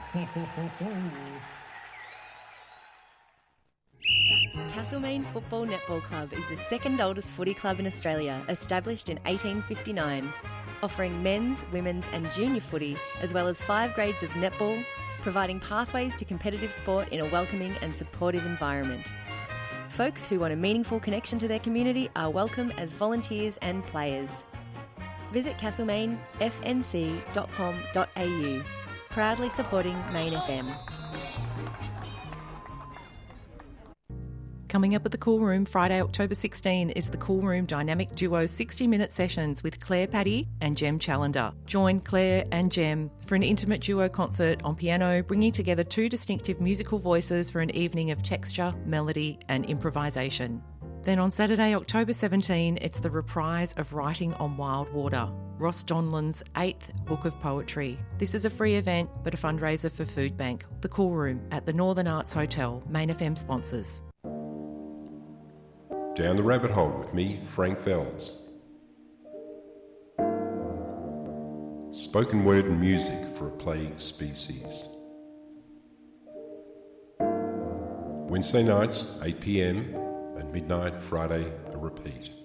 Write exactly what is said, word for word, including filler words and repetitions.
Castlemaine Football Netball Club is the second oldest footy club in Australia, established in eighteen fifty-nine, offering men's, women's and junior footy, as well as five grades of netball, providing pathways to competitive sport in a welcoming and supportive environment. Folks who want a meaningful connection to their community are welcome as volunteers and players. Visit castlemaine f n c dot com dot a u, proudly supporting Main F M. Coming up at the Cool Room Friday, October sixteenth is the Cool Room Dynamic Duo sixty-minute sessions with Claire Paddy and Jem Challender. Join Claire and Jem for an intimate duo concert on piano, bringing together two distinctive musical voices for an evening of texture, melody and improvisation. Then on Saturday, October seventeenth, it's the reprise of Writing on Wild Water, Ross Donlan's eighth book of poetry. This is a free event but a fundraiser for Food Bank. The Cool Room at the Northern Arts Hotel, Main F M sponsors. Down the Rabbit Hole with me, Frank Felds. Spoken word and music for a plague species. Wednesday nights, eight p m and midnight Friday, a repeat.